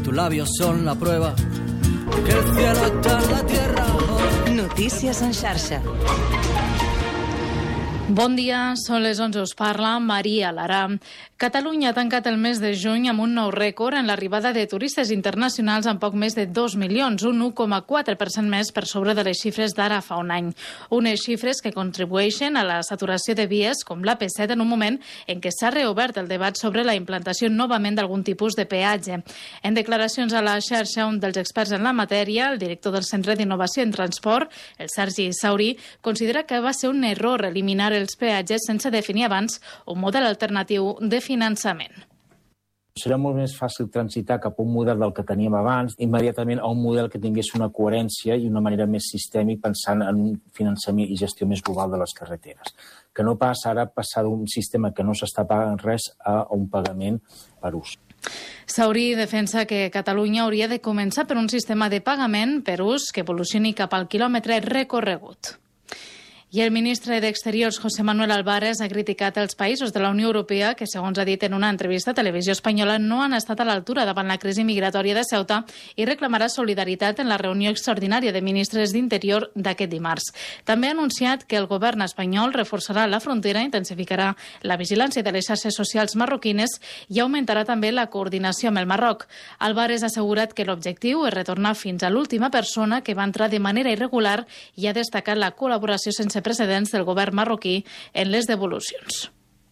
tus labios son la prueba que el cielo está en la tierra. Notícies en xarxa. Bon dia, són les 11, us parla Maria Lara. Catalunya ha tancat el mes de juny amb un nou rècord en l'arribada de turistes internacionals amb poc més de 2 milions, un 1,4% més per sobre de les xifres d'ara fa un any. Unes xifres que contribueixen a la saturació de vies com l'AP7 en un moment en què s'ha reobert el debat sobre la implantació novament d'algun tipus de peatge. En declaracions a la xarxa, un dels experts en la matèria, el director del Centre d'Innovació en Transport, el Sergi Saurí, considera que va ser un error eliminar els peatges sense definir abans un model alternatiu de finançament. Serà molt més fàcil transitar cap a un model del que teníem abans, immediatament a un model que tingués una coherència i una manera més sistèmica pensant en un finançament i gestió més global de les carreteres. Que no pas ara passar d'un sistema que no s'està pagant res a un pagament per ús. Saurí defensa que Catalunya hauria de començar per un sistema de pagament per ús que evolucioni cap al quilòmetre recorregut. I el ministre d'Exteriors, José Manuel Álvarez, ha criticat els països de la Unió Europea que, segons ha dit en una entrevista a Televisió Espanyola, no han estat a l'altura davant la crisi migratòria de Ceuta i reclamarà solidaritat en la reunió extraordinària de ministres d'Interior d'aquest dimarts. També ha anunciat que el govern espanyol reforçarà la frontera, intensificarà la vigilància de les xarxes socials marroquines i augmentarà també la coordinació amb el Marroc. Álvarez ha assegurat que l'objectiu és retornar fins a l'última persona que va entrar de manera irregular i ha destacat la col·laboració sense precedents del govern marroquí en les devolucions.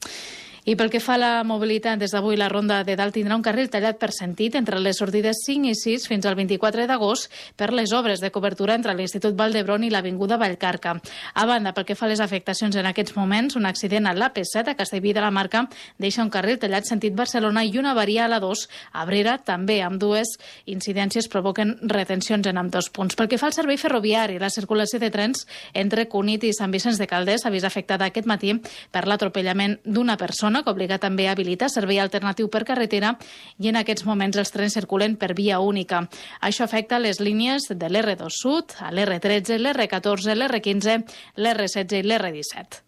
I pel que fa a la mobilitat, des d'avui la Ronda de Dalt tindrà un carril tallat per sentit entre les sortides 5 i 6 fins al 24 d'agost per les obres de cobertura entre l'Institut Vall d'Hebron i l'Avinguda Vallcarca. A banda, pel que fa a les afectacions en aquests moments, un accident a l'AP7 a Castellví de la Marca deixa un carril tallat sentit Barcelona i una avaria a la 2 a Abrera, també amb dues incidències provoquen retencions en ambdós punts. Pel que fa al servei ferroviari, la circulació de trens entre Cunit i Sant Vicenç de Calders s'ha vist afectada aquest matí per l'atropellament d'una persona que obliga també a habilitar servei alternatiu per carretera i en aquests moments els trens circulen per via única. Això afecta les línies de l'R2 Sud, a l'R13, l'R14, l'R15, l'R16 i l'R17.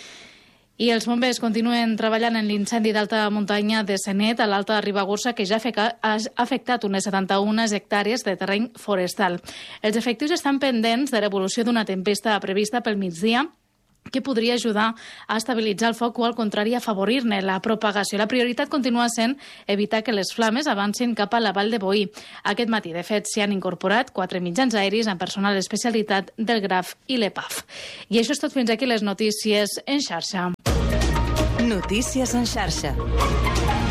I els bombers continuen treballant en l'incendi d'alta muntanya de Senet a l'Alta Ribagorça, que ja ha afectat unes 71 hectàrees de terreny forestal. Els efectius estan pendents de l'evolució d'una tempesta prevista pel migdia, que podria ajudar a estabilitzar el foc o, al contrari, afavorir-ne la propagació. La prioritat continua sent evitar que les flames avancin cap a la Vall de Boí. Aquest matí, de fet, s'hi han incorporat 4 mitjans aeris amb personal d'especialitat del GRAF i l'EPAF. I això és tot fins aquí les notícies en xarxa. Notícies en xarxa.